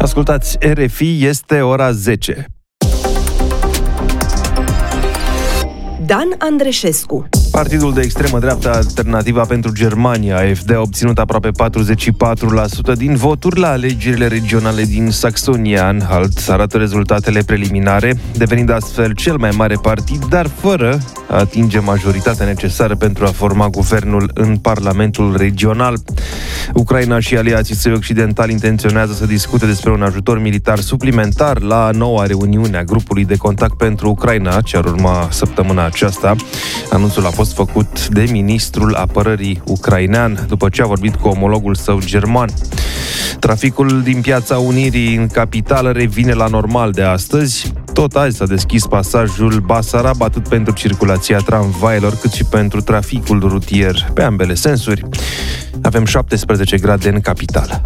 Ascultați RFI, este ora 10. Dan Andreșescu. Partidul de extremă dreaptă Alternativa pentru Germania, AfD, a obținut aproape 44% din voturi la alegerile regionale din Saxonia-Anhalt, arată rezultatele preliminare, devenind astfel cel mai mare partid, dar fără a atinge majoritatea necesară pentru a forma guvernul în Parlamentul regional. Ucraina și aliații săi occidentali intenționează să discute despre un ajutor militar suplimentar la noua reuniune a grupului de contact pentru Ucraina, ce ar urma săptămâna aceasta. Anunțul a fost făcut de ministrul apărării ucrainean, după ce a vorbit cu omologul său german. Traficul din Piața Unirii în capitală revine la normal de astăzi. Tot azi s-a deschis pasajul Basarab atât pentru circulația tramvailor cât și pentru traficul rutier pe ambele sensuri. Avem 17 grade în capitală.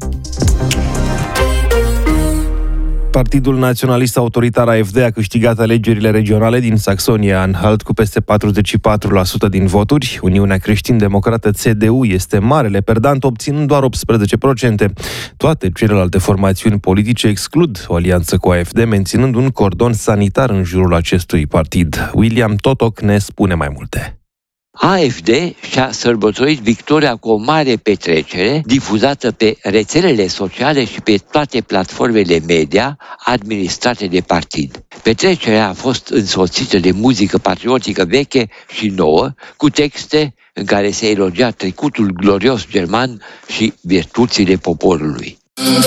Partidul naționalist autoritar AfD a câștigat alegerile regionale din Saxonia-Anhalt cu peste 44% din voturi. Uniunea Creștin-Democrată CDU este marele perdant, obținând doar 18%. Toate celelalte formațiuni politice exclud o alianță cu AfD, menținând un cordon sanitar în jurul acestui partid. William Totoc ne spune mai multe. AfD și-a sărbătorit victoria cu o mare petrecere difuzată pe rețelele sociale și pe toate platformele media administrate de partid. Petrecerea a fost însoțită de muzică patriotică veche și nouă, cu texte în care se elogia trecutul glorios german și virtuțile poporului.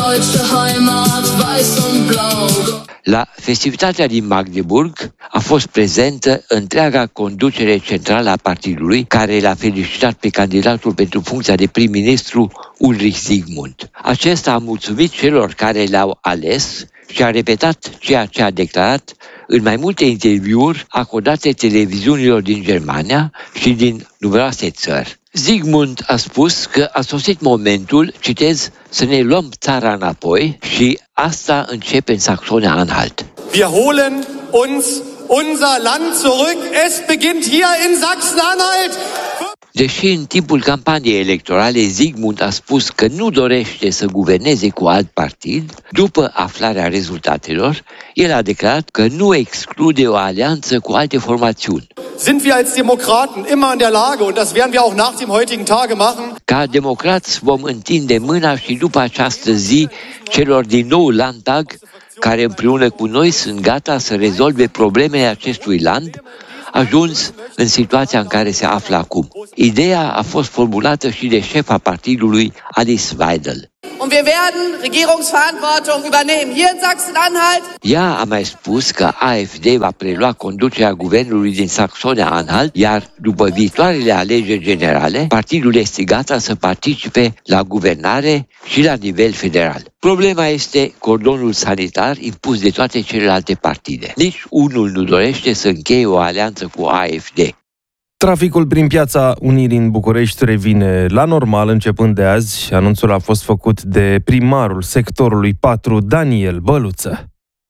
La festivitatea din Magdeburg a fost prezentă întreaga conducere centrală a partidului, care l-a felicitat pe candidatul pentru funcția de prim-ministru Ulrich Zygmunt. Acesta a mulțumit celor care l-au ales și a repetat ceea ce a declarat în mai multe interviuri acordate televiziunilor din Germania și din numeroase țări. Zygmunt a spus că a sosit momentul, citez, să ne luăm țara înapoi și asta începe în Saxonia-Anhalt. Wir holen uns unser Land zurück. Es beginnt hier in Sachsen-Anhalt. Deși în timpul campaniei electorale Zygmunt a spus că nu dorește să guverneze cu alt partid, după aflarea rezultatelor, el a declarat că nu exclude o alianță cu alte formațiuni. Sind wir als Demokraten immer in der Lage, und das werden wir auch nach dem heutigen Tage machen? Ca democrați vom întinde mâna și după această zi celor din nou Landtag, care împreună cu noi sunt gata să rezolve problemele acestui land, ajuns în situația în care se află acum. Ideea a fost formulată și de șefa partidului, Alice Weidel. Und wir werden Regierungsverantwortung übernehmen hier in Sachsen-Anhalt. Ea a mai spus că AfD va prelua conducerea guvernului din Saxonia-Anhalt, iar după viitoarele alegeri generale, partidul este gata să participe la guvernare și la nivel federal. Problema este cordonul sanitar impus de toate celelalte partide. Nici unul nu dorește să încheie o alianță cu AfD. Traficul prin Piața Unirii în București revine la normal începând de azi. Anunțul a fost făcut de primarul sectorului 4, Daniel Băluță.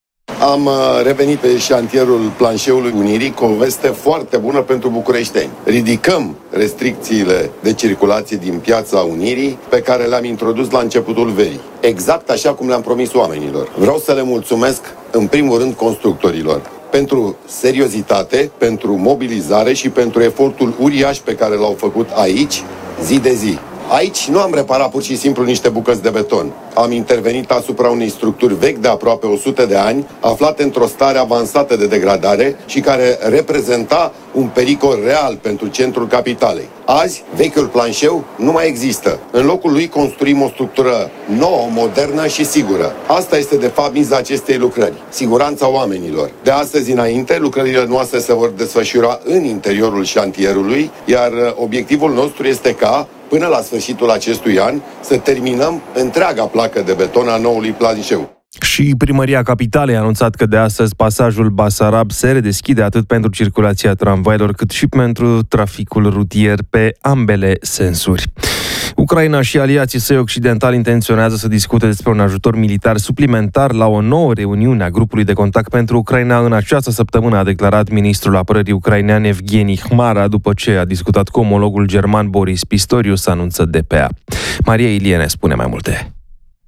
Am revenit pe șantierul planșeului Unirii cu o veste foarte bună pentru bucureșteni. Ridicăm restricțiile de circulație din Piața Unirii pe care le-am introdus la începutul verii. Exact așa cum le-am promis oamenilor. Vreau să le mulțumesc în primul rând constructorilor pentru seriozitate, pentru mobilizare și pentru efortul uriaș pe care l-au făcut aici, zi de zi. Aici nu am reparat pur și simplu niște bucăți de beton. Am intervenit asupra unei structuri vechi de aproape 100 de ani, aflate într-o stare avansată de degradare și care reprezenta un pericol real pentru centrul capitalei. Azi, vechiul planșeu nu mai există. În locul lui construim o structură nouă, modernă și sigură. Asta este de fapt miza acestei lucrări, siguranța oamenilor. De astăzi înainte, lucrările noastre se vor desfășura în interiorul șantierului, iar obiectivul nostru este ca până la sfârșitul acestui an să terminăm întreaga placă de beton a noului planșeu. Și Primăria Capitalei a anunțat că de astăzi pasajul Basarab se redeschide atât pentru circulația tramvailor cât și pentru traficul rutier pe ambele sensuri. Ucraina și aliații săi occidentali intenționează să discute despre un ajutor militar suplimentar la o nouă reuniune a grupului de contact pentru Ucraina în această săptămână, a declarat ministrul apărării ucrainean Evgeni Hmara după ce a discutat cu omologul german Boris Pistorius, anunță DPA. Maria Ilie ne spune mai multe.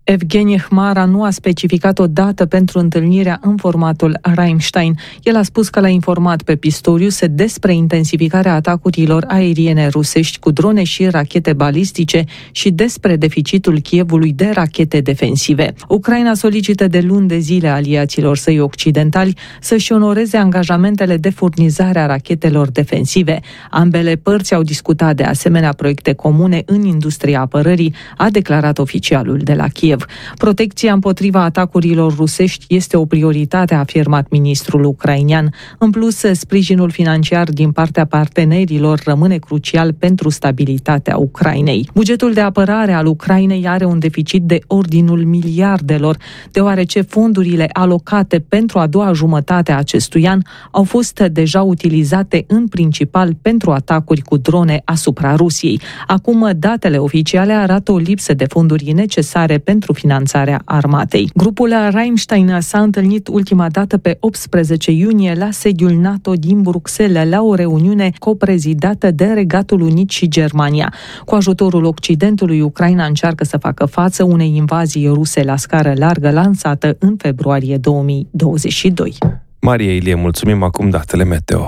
Evgeni Hmara nu a specificat o dată pentru întâlnirea în formatul Rammstein. El a spus că l-a informat pe Pistorius despre intensificarea atacurilor aeriene rusești cu drone și rachete balistice și despre deficitul Kievului de rachete defensive. Ucraina solicită de luni de zile aliaților săi occidentali să-și onoreze angajamentele de furnizare a rachetelor defensive. Ambele părți au discutat de asemenea proiecte comune în industria apărării, a declarat oficialul de la Kiev. Protecția împotriva atacurilor rusești este o prioritate, a afirmat ministrul ucrainean. În plus, sprijinul financiar din partea partenerilor rămâne crucial pentru stabilitatea Ucrainei. Bugetul de apărare al Ucrainei are un deficit de ordinul miliardelor, deoarece fondurile alocate pentru a doua jumătate a acestui an au fost deja utilizate în principal pentru atacuri cu drone asupra Rusiei. Acum, datele oficiale arată o lipsă de fonduri necesare pentru finanțarea armatei. Grupul Rammstein s-a întâlnit ultima dată pe 18 iunie la sediul NATO din Bruxelles, la o reuniune coprezidată de Regatul Unit și Germania. Cu ajutorul Occidentului, Ucraina încearcă să facă față unei invazii ruse la scară largă lansată în februarie 2022. Maria Ilie, mulțumim. Acum datele meteo.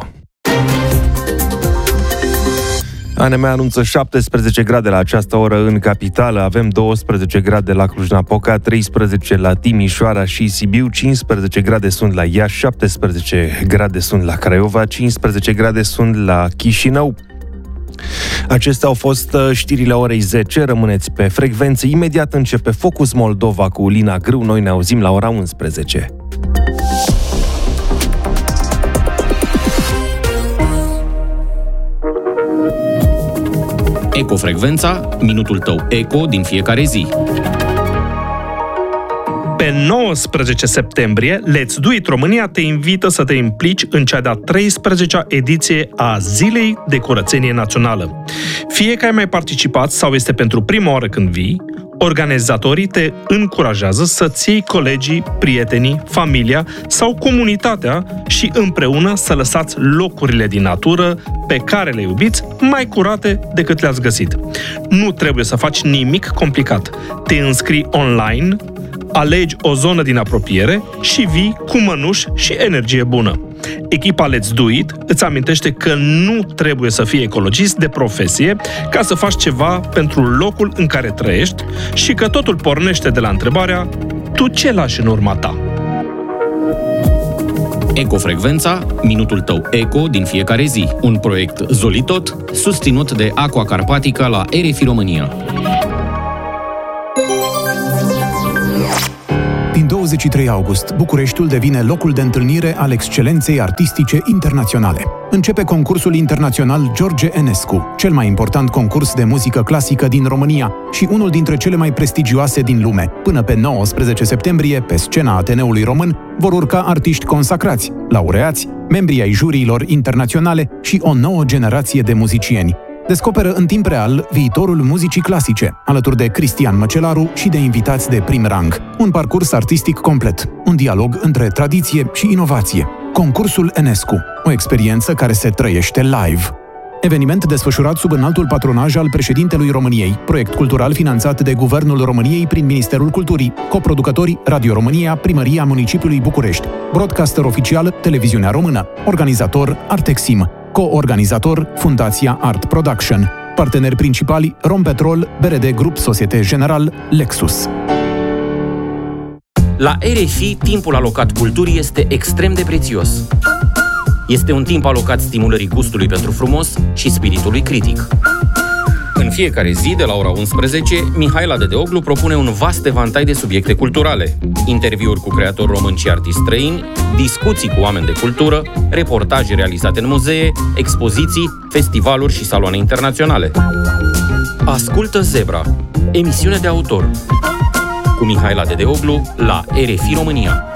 ANM anunță 17 grade la această oră în capitală, avem 12 grade la Cluj-Napoca, 13 la Timișoara și Sibiu, 15 grade sunt la Iași, 17 grade sunt la Craiova, 15 grade sunt la Chișinău. Acestea au fost știrile orei 10, rămâneți pe frecvență. Imediat începe Focus Moldova cu Lina Grâu, noi ne auzim la ora 11. Ecofrecvența, minutul tău eco din fiecare zi. Pe 19 septembrie, Let's Do It România te invită să te implici în cea de-a 13-a ediție a Zilei de Curățenie Națională. Fie că ai mai participat sau este pentru prima oară când vii, organizatorii te încurajează să-ți iei colegii, prietenii, familia sau comunitatea și împreună să lăsați locurile din natură pe care le iubiți mai curate decât le-ați găsit. Nu trebuie să faci nimic complicat. Te înscrii online, alegi o zonă din apropiere și vii cu mănuși și energie bună. Echipa Let's Do It îți amintește că nu trebuie să fii ecologist de profesie ca să faci ceva pentru locul în care trăiești și că totul pornește de la întrebarea: tu ce lași în urma ta? Ecofrecvența, minutul tău eco din fiecare zi. Un proiect Zolitot, susținut de Aqua Carpatica la RFI România. Din 23 august, Bucureștiul devine locul de întâlnire al excelenței artistice internaționale. Începe concursul internațional George Enescu, cel mai important concurs de muzică clasică din România și unul dintre cele mai prestigioase din lume. Până pe 19 septembrie, pe scena Ateneului Român, vor urca artiști consacrați, laureați, membrii ai juriilor internaționale și o nouă generație de muzicieni. Descoperă în timp real viitorul muzicii clasice, alături de Cristian Măcelaru și de invitați de prim rang. Un parcurs artistic complet, un dialog între tradiție și inovație. Concursul Enescu, o experiență care se trăiește live. Eveniment desfășurat sub înaltul patronaj al președintelui României, proiect cultural finanțat de Guvernul României prin Ministerul Culturii, coproducători Radio România, Primăria Municipiului București, broadcaster oficial Televiziunea Română, organizator Artexim, co-organizator Fundația Art Production, parteneri principali Rompetrol, BRD Grup Societe General, Lexus. La RFI, timpul alocat culturii este extrem de prețios. Este un timp alocat stimulării gustului pentru frumos și spiritului critic. În fiecare zi, de la ora 11, Mihaela Dedeoglu propune un vast evantai de subiecte culturale, interviuri cu creatori români și artiști străini, discuții cu oameni de cultură, reportaje realizate în muzee, expoziții, festivaluri și saloane internaționale. Ascultă Zebra, emisiune de autor, cu Mihaela Dedeoglu la RFI România.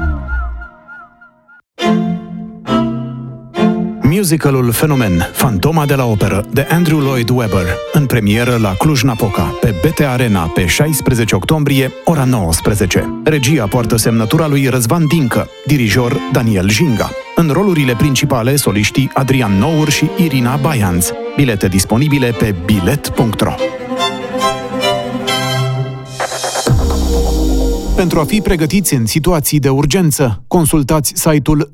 Musicalul Fenomen, Fantoma de la Operă, de Andrew Lloyd Webber, în premieră la Cluj-Napoca, pe BT Arena, pe 16 octombrie, ora 19. Regia poartă semnătura lui Răzvan Dincă, dirijor Daniel Jinga. În rolurile principale, soliștii Adrian Nour și Irina Baianț. Bilete disponibile pe bilet.ro. pentru a fi pregătiți în situații de urgență. Consultați site-ul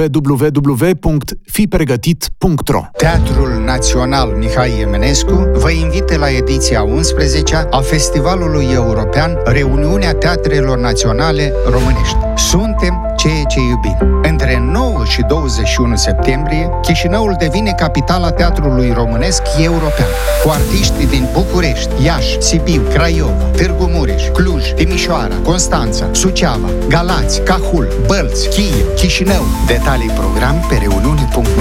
www.fipregătit.ro. Teatrul Național Mihai Eminescu vă invită la ediția 11-a a Festivalului European Reuniunea Teatrelor Naționale Românești. Suntem ceea ce iubim. Între 9 și 21 septembrie, Chișinăul devine capitala teatrului românesc european, cu artiști din București, Iași, Sibiu, Craiova, Târgu Mureș, Cluj, Timișoara, Constanța, Suceava, Galați, Cahul, Bălți, Kiev, Chișinău. Detalii program pe reuniune.me.